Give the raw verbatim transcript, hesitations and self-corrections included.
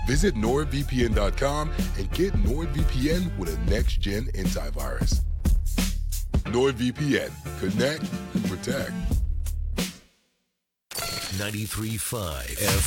Visit Nord V P N dot com and get NordVPN with a next-gen antivirus. NordVPN. Connect, protect. ninety-three point five F